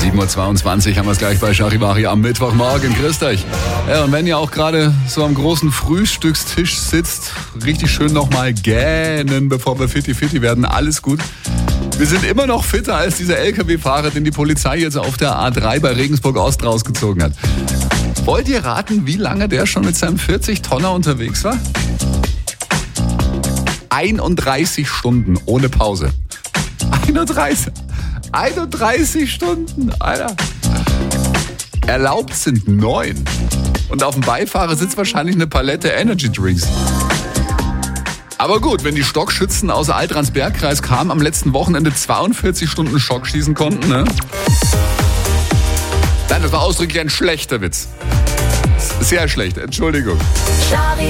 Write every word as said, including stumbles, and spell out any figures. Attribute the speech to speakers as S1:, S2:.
S1: sieben Uhr zweiundzwanzig haben wir es gleich bei Charivari am Mittwochmorgen. Grüßt euch. Ja, und wenn ihr auch gerade so am großen Frühstückstisch sitzt, richtig schön nochmal gähnen, bevor wir fitti fitti werden. Alles gut. Wir sind immer noch fitter als dieser L K W-Fahrer, den die Polizei jetzt auf der A drei bei Regensburg Ost rausgezogen hat. Wollt ihr raten, wie lange der schon mit seinem vierzig Tonner unterwegs war? einunddreißig Stunden ohne Pause. einunddreißig. einunddreißig Stunden, Alter. Erlaubt sind neun. Und auf dem Beifahrersitz wahrscheinlich eine Palette Energy Drinks. Aber gut, wenn die Stockschützen aus Alt-Ransberg-Kreis kamen, am letzten Wochenende zweiundvierzig Stunden Schock schießen konnten, ne? Nein, das war ausdrücklich ein schlechter Witz. Sehr schlecht, Entschuldigung.